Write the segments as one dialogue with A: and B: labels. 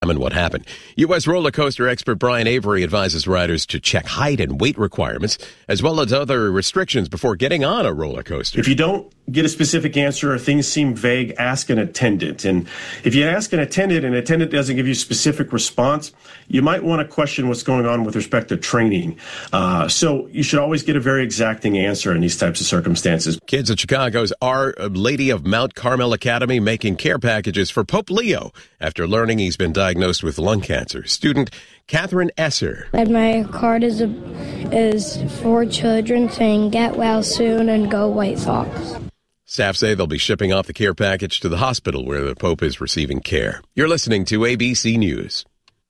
A: And what happened. U.S. roller coaster expert Brian Avery advises riders to check height and weight requirements, as well as other restrictions before getting on a roller coaster.
B: If you don't get a specific answer or things seem vague, ask an attendant. And if you ask an attendant and an attendant doesn't give you a specific response, you might want to question what's going on with respect to training. So you should always get a very exacting answer in these types of circumstances.
A: Kids at Chicago's Our Lady of Mount Carmel Academy making care packages for Pope Leo after learning he's been diagnosed with lung cancer. Student Catherine Esser.
C: And my card is for children saying get well soon and go White Sox.
A: Staff say they'll be shipping off the care package to the hospital where the Pope is receiving care. You're listening to ABC News.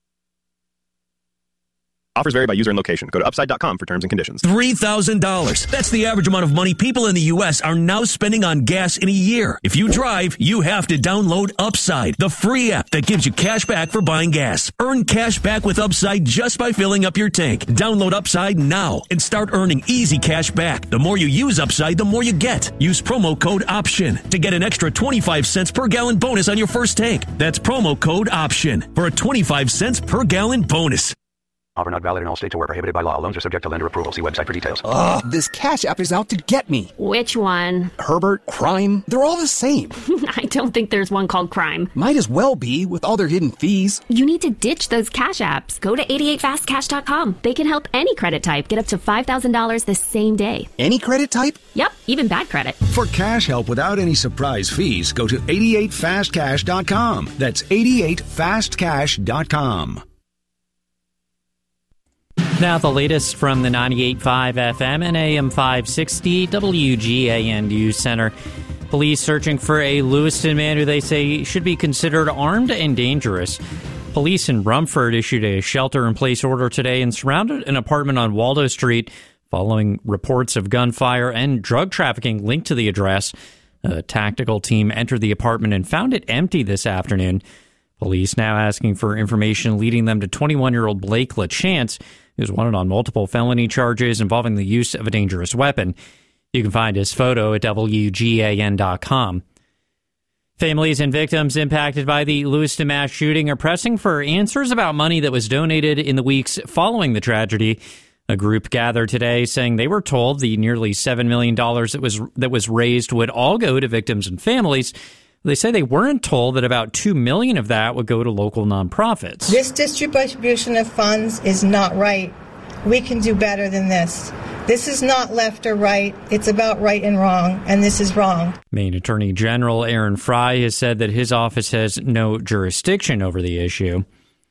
D: Offers vary by user and location. Go to upside.com for terms and conditions.
E: $3,000. That's the average amount of money people in the U.S. are now spending on gas in a year. If you drive, you have to download Upside, the free app that gives you cash back for buying gas. Earn cash back with Upside just by filling up your tank. Download Upside now and start earning easy cash back. The more you use Upside, the more you get. Use promo code OPTION to get an extra 25 cents per gallon bonus on your first tank. That's promo code OPTION for a 25 cents per gallon bonus.
F: Offer not valid in all states or where prohibited by law. Loans are subject to lender approval. See website for details.
G: Ugh, this Cash App is out to get me.
H: Which one?
G: Herbert, Crime, they're all the same.
H: I don't think there's one called Crime.
G: Might as well be with all their hidden fees.
H: You need to ditch those Cash Apps. Go to 88fastcash.com. They can help any credit type get up to $5,000 the same day.
G: Any credit type?
H: Yep, even bad credit.
I: For cash help without any surprise fees, go to 88fastcash.com. That's 88fastcash.com.
J: Now the latest from the 98.5 FM and AM 560 WGAN News Center. Police searching for a Lewiston man who they say should be considered armed and dangerous. Police in Rumford issued a shelter-in-place order today and surrounded an apartment on Waldo Street following reports of gunfire and drug trafficking linked to the address. A tactical team entered the apartment and found it empty this afternoon. Police now asking for information leading them to 21-year-old Blake LaChance, who's wanted on multiple felony charges involving the use of a dangerous weapon. You can find his photo at WGAN.com. Families and victims impacted by the Lewiston mass shooting are pressing for answers about money that was donated in the weeks following the tragedy. A group gathered today saying they were told the nearly $7 million that was raised would all go to victims and families. They say they weren't told that about $2 million of that would go to local nonprofits.
K: This distribution of funds is not right. We can do better than this. This is not left or right. It's about right and wrong, and this is wrong. Maine Attorney General Aaron Fry has said that his office has no jurisdiction over the issue.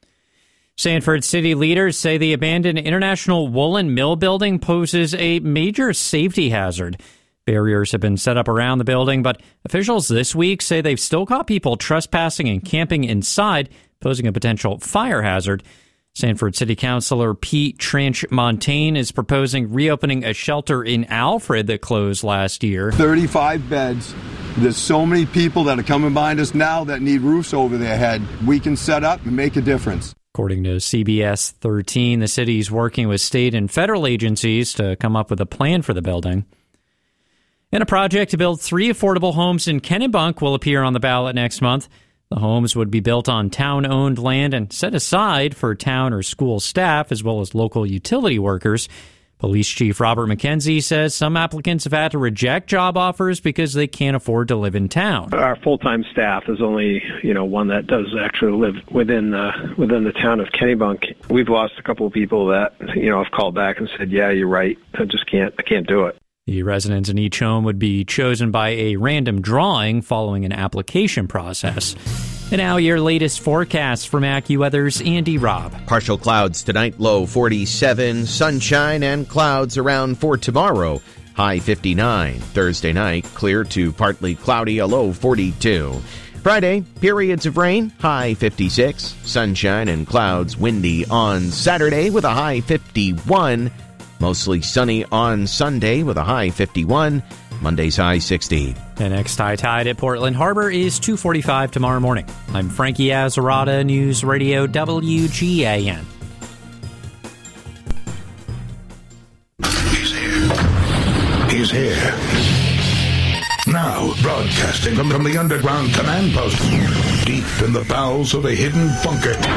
K: Sanford city leaders say the abandoned International Woolen Mill building poses a major safety hazard. Barriers have been set up around the building, but officials this week say they've still caught people trespassing and camping inside, posing a potential fire hazard. Sanford City Councilor Pete Tranch-Montaigne is proposing reopening a shelter in Alfred that closed last year.
L: 35 beds. There's so many people that are coming behind us now that need roofs over their head. We can set up and make a difference.
J: According to CBS 13, the city's working with state and federal agencies to come up with a plan for the building. And a project to build 3 affordable homes in Kennebunk will appear on the ballot next month. The homes would be built on town-owned land and set aside for town or school staff as well as local utility workers. Police Chief Robert McKenzie says some applicants have had to reject job offers because they can't afford to live in town.
M: Our full-time staff is only, one that does actually live within the town of Kennebunk. We've lost a couple of people that, have called back and said, yeah, you're right. I can't do it.
J: The residents in each home would be chosen by a random drawing following an application process. And now your latest forecast from AccuWeather's Andy Robb.
N: Partial clouds tonight, low 47, sunshine and clouds around for tomorrow, high 59. Thursday night, clear to partly cloudy, a low 42. Friday, periods of rain, high 56, sunshine and clouds, windy on Saturday with a high 51. Mostly sunny on Sunday with a high 51. Monday's high 60.
J: The next high tide at Portland Harbor is 2:45 tomorrow morning. I'm Frankie Azzarata, News Radio WGAN.
O: He's here. Now, broadcasting from the underground command post, deep in the bowels of a hidden bunker.